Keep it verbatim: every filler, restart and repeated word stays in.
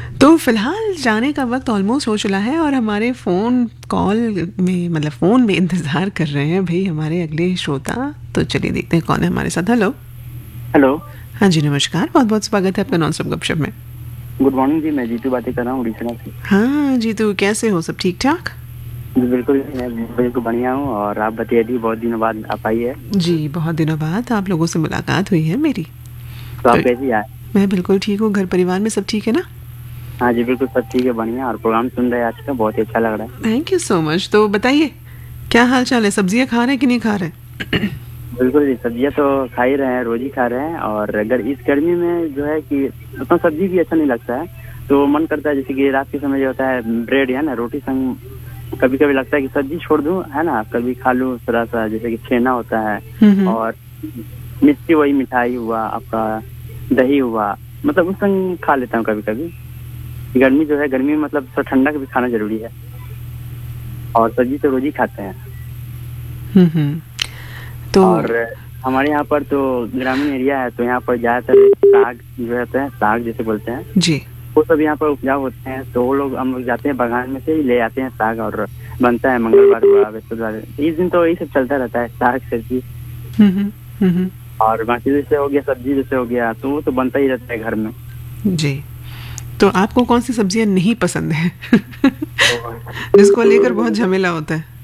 तो फिलहाल जाने का वक्त ऑलमोस्ट हो चला है और हमारे फ़ोन कॉल में मतलब फ़ोन में इंतज़ार कर रहे हैं भाई हमारे अगले श्रोता। तो चलिए देखते हैं कौन है हमारे साथ। हेलो। हेलो। हाँ जी, नमस्कार, बहुत बहुत स्वागत है आपका नॉन स्टॉप गपशप में। गुड मॉर्निंग जी, मैं जीतू बातें कर रहा हूँ उड़ीसा से। हाँ जी, तो कैसे हो, सब ठीक ठाक? जी बिल्कुल, मैं बिल्कुल बढ़िया हूँ। और आप बताइए जी, बहुत दिनों बाद आप आई है। जी, बहुत दिनों बाद आप लोगों से मुलाकात हुई है मेरी। तो तो आप कैसी आए? मैं बिल्कुल ठीक हूँ, घर परिवार में सब ठीक है ना? हाँ जी बिल्कुल, सब ठीक है, बढ़िया। और प्रोग्राम सुन रहे हैं आज का, बहुत ही अच्छा लग रहा है। Thank you so much. तो बताइए क्या हाल चाल है, सब्जियां खा रहे हैं कि नहीं खा रहे? बिल्कुल जी, सब्जियाँ तो खा ही रहे हैं, रोज ही खा रहे हैं। और अगर इस गर्मी में जो है कि उतना सब्जी भी अच्छा नहीं लगता है, तो मन करता है जैसे कि रात के समय जो होता है ब्रेड है ना, रोटी संग कभी कभी लगता है कि सब्जी छोड़ दूं, है ना, कभी खा लूं थोड़ा सा, जैसे कि छेना होता है हम्म। और मिष्टी, वही मिठाई हुआ आपका, दही हुआ, मतलब उस संग खा लेता हूँ कभी कभी। गर्मी जो है, गर्मी में मतलब थोड़ा ठंडा भी खाना जरूरी है। और सब्जी तो रोज ही खाते हैं। हम्म हम्म। तो और हमारे यहाँ पर तो ग्रामीण एरिया है, तो यहाँ पर ज्यादातर साग जो रहते हैं, साग जैसे बोलते हैं, जी। वो सब यहाँ पर उपजाऊ होते हैं। तो वो लोग, हम लोग जाते हैं बागान में से ही ले आते हैं साग, और बनता है मंगलवार हुआ, बृहस्पतिवार, इस दिन तो यही सब चलता रहता है, साग सब्जी। हम्म हम्म। और बाकी जैसे हो गया सब्जी, जैसे हो गया, तो वो तो बनता ही रहता है घर में। जी, तो आपको कौन सी सब्जियां नहीं पसंद है तो जिसको लेकर बहुत झमेला होता है?